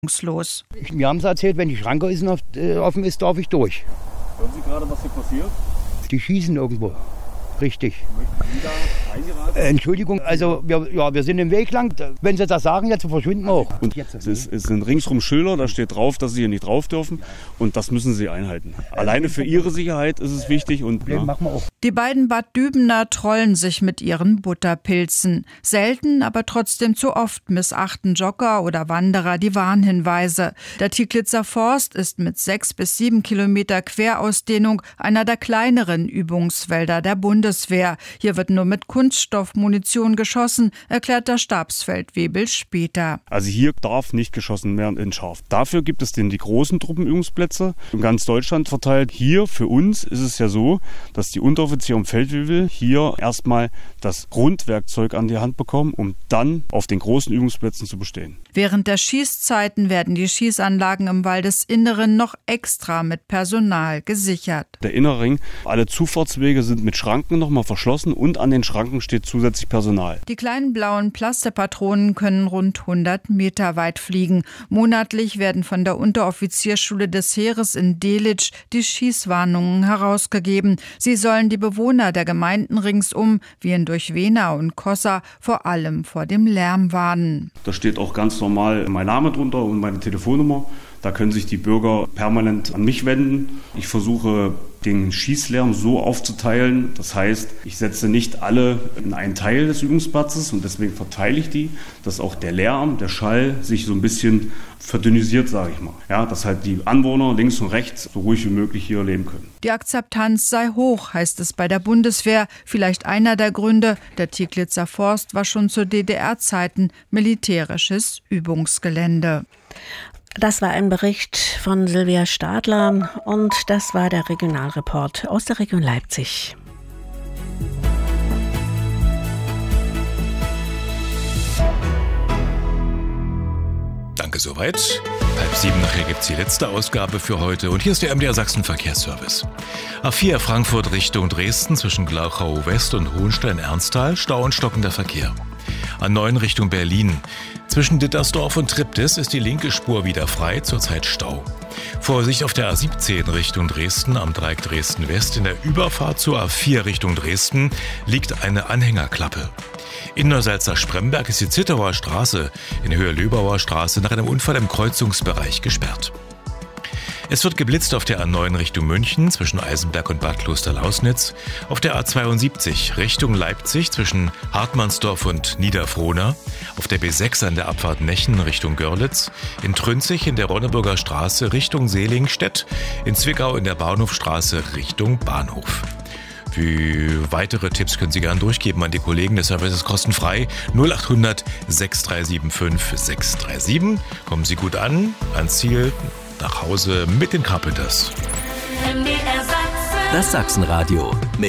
Mir haben sie erzählt, wenn die Schranke offen ist, darf ich durch. Hören Sie gerade, was hier passiert? Die schießen irgendwo. Richtig. Möchten Sie da eingeraten? Entschuldigung, also wir sind im Weg lang. Wenn Sie das sagen, jetzt verschwinden wir auch. Und es sind ringsrum Schilder, da steht drauf, dass Sie hier nicht drauf dürfen. Und das müssen Sie einhalten. Alleine für Ihre Sicherheit ist es wichtig. Und Machen wir auch. Die beiden Bad Dübener trollen sich mit ihren Butterpilzen. Selten, aber trotzdem zu oft missachten Jogger oder Wanderer die Warnhinweise. Der Tieglitzer Forst ist mit 6 bis 7 Kilometer Querausdehnung einer der kleineren Übungswälder der Bundeswehr. Hier wird nur mit Kunststoffmunition geschossen, erklärt der Stabsfeldwebel später. Also hier darf nicht geschossen werden in Scharf. Dafür gibt es die großen Truppenübungsplätze in ganz Deutschland verteilt. Hier für uns ist es ja so, dass die Unteroffiziere im Feldwebel hier erstmal das Grundwerkzeug an die Hand bekommen, um dann auf den großen Übungsplätzen zu bestehen. Während der Schießzeiten werden die Schießanlagen im Waldesinneren noch extra mit Personal gesichert. Der innere Ring, alle Zufahrtswege sind mit Schranken nochmal verschlossen und an den Schranken steht zusätzlich Personal. Die kleinen blauen Plasterpatronen können rund 100 Meter weit fliegen. Monatlich werden von der Unteroffiziersschule des Heeres in Delitzsch die Schießwarnungen herausgegeben. Sie sollen die Bewohner der Gemeinden ringsum, wie in Durchwena und Kossa, vor allem vor dem Lärm warnen. Da steht auch ganz normal mein Name drunter und meine Telefonnummer. Da können sich die Bürger permanent an mich wenden. Ich versuche, den Schießlärm so aufzuteilen. Das heißt, ich setze nicht alle in einen Teil des Übungsplatzes und deswegen verteile ich die, dass auch der Lärm, der Schall sich so ein bisschen verdünnisiert, sage ich mal. Ja, dass halt die Anwohner links und rechts so ruhig wie möglich hier leben können. Die Akzeptanz sei hoch, heißt es bei der Bundeswehr. Vielleicht einer der Gründe, der Tieglitzer Forst war schon zu DDR-Zeiten militärisches Übungsgelände. Das war ein Bericht von Silvia Stadler und das war der Regionalreport aus der Region Leipzig. Danke soweit. 6:30 nachher gibt es die letzte Ausgabe für heute. Und hier ist der MDR Sachsen Verkehrsservice. A4 Frankfurt Richtung Dresden zwischen Glauchau West und Hohenstein-Ernsthal, Stau und stockender Verkehr. A9 Richtung Berlin. Zwischen Dittersdorf und Triptis ist die linke Spur wieder frei, zurzeit Stau. Vorsicht auf der A17 Richtung Dresden, am Dreieck Dresden West. In der Überfahrt zur A4 Richtung Dresden liegt eine Anhängerklappe. In Neusalza-Spremberg ist die Zittauer Straße in Höhe Löbauer Straße nach einem Unfall im Kreuzungsbereich gesperrt. Es wird geblitzt auf der A9 Richtung München zwischen Eisenberg und Bad Klosterlausnitz, auf der A72 Richtung Leipzig zwischen Hartmannsdorf und Niederfrohna, auf der B6 an der Abfahrt Nechen Richtung Görlitz, in Trünzig in der Ronneburger Straße Richtung Selingstedt, in Zwickau in der Bahnhofstraße Richtung Bahnhof. Für weitere Tipps können Sie gerne durchgeben an die Kollegen. Der Service ist kostenfrei. 0800 6375 637. Kommen Sie gut an, ans Ziel, nach Hause mit den Carpenters. Das Sachsenradio mit